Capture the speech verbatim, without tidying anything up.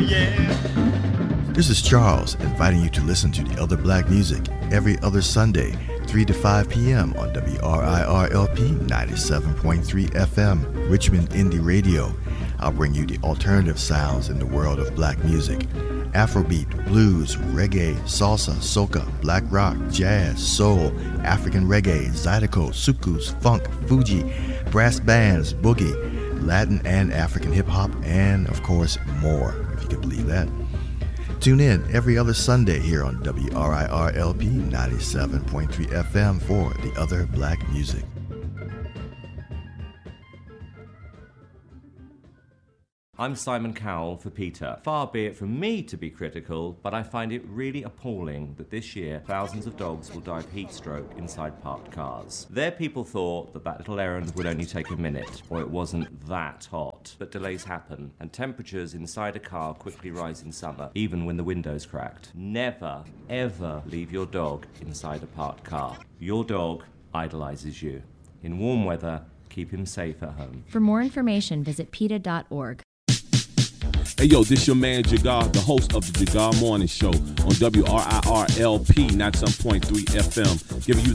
yeah. This is Charles inviting you to listen to The Other Black Music every other Sunday, three to five p.m. on W R I R L P ninety-seven point three F M, Richmond Indie Radio. I'll bring you the alternative sounds in the world of black music. Afrobeat, blues, reggae, salsa, soca, black rock, jazz, soul, African reggae, zydeco, soukous, funk, fuji, brass bands, boogie, Latin and African hip-hop, and of course more, if you can believe that. Tune in every other Sunday here on W R I R L P ninety-seven point three F M for The Other Black Music. I'm Simon Cowell for PETA. Far be it from me to be critical, but I find it really appalling that this year thousands of dogs will die of heat stroke inside parked cars. Their people thought that that little errand would only take a minute, or it wasn't that hot. But delays happen, and temperatures inside a car quickly rise in summer, even when the window's cracked. Never, ever leave your dog inside a parked car. Your dog idolizes you. In warm weather, keep him safe at home. For more information, visit PETA dot org. Hey yo, this your man Jagar, the host of the Jagar Morning Show on W R I R L P ninety-seven point three F M, giving you